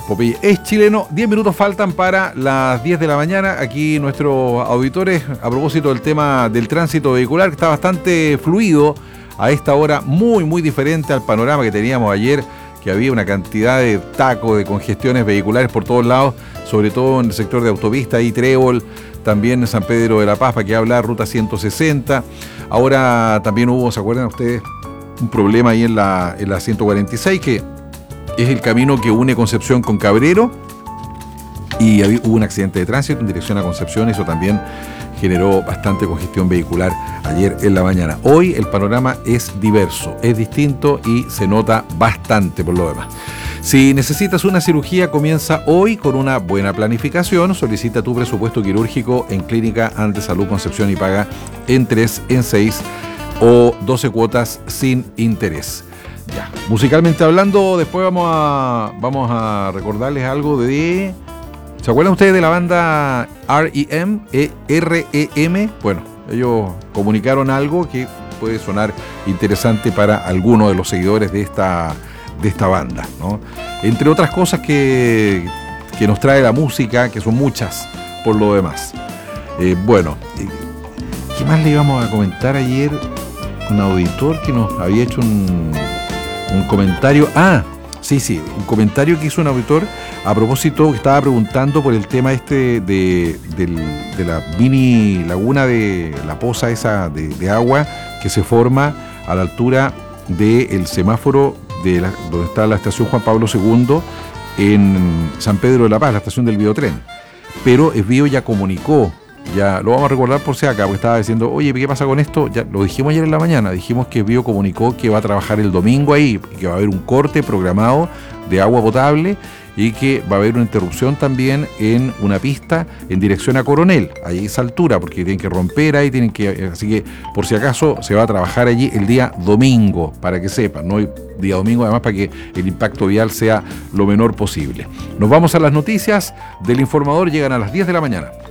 Popeye es chileno. 10 minutos faltan para las 10 de la mañana. Aquí nuestros auditores, a propósito del tema del tránsito vehicular, que está bastante fluido a esta hora, muy diferente al panorama que teníamos ayer, que había una cantidad de tacos, de congestiones vehiculares por todos lados, sobre todo en el sector de autopista y Trébol, también en San Pedro de la Paz, para que hablar, ruta 160. Ahora también hubo, ¿se acuerdan ustedes? Un problema ahí en la 146, que es el camino que une Concepción con Cabrero, y hubo un accidente de tránsito en dirección a Concepción. Eso también generó bastante congestión vehicular ayer en la mañana. Hoy el panorama es diverso, es distinto y se nota bastante por lo demás. Si necesitas una cirugía, comienza hoy con una buena planificación. Solicita tu presupuesto quirúrgico en Clínica Andes Salud Concepción y paga en 3, en 6 o 12 cuotas sin interés. Ya, musicalmente hablando, después vamos a recordarles algo de... ¿Se acuerdan ustedes de la banda R.E.M.? Bueno, ellos comunicaron algo que puede sonar interesante para algunos de los seguidores de esta banda, ¿no? Entre otras cosas que nos trae la música, que son muchas por lo demás. ¿Qué más le íbamos a comentar ayer? Un auditor que nos había hecho un comentario. Un comentario que hizo un auditor a propósito, que estaba preguntando por el tema de la mini laguna de la poza esa de agua que se forma a la altura del semáforo donde está la estación Juan Pablo II en San Pedro de la Paz, la estación del Biotren. Pero el Bio ya comunicó, ya lo vamos a recordar por si acá, porque estaba diciendo, oye, ¿qué pasa con esto? Ya lo dijimos ayer en la mañana, dijimos que Bio comunicó que va a trabajar el domingo ahí, que va a haber un corte programado de agua potable y que va a haber una interrupción también en una pista en dirección a Coronel, ahí a esa altura, porque tienen que romper ahí, así que por si acaso se va a trabajar allí el día domingo, para que sepan, no el día domingo, además para que el impacto vial sea lo menor posible. Nos vamos a las noticias del informador, llegan a las 10 de la mañana.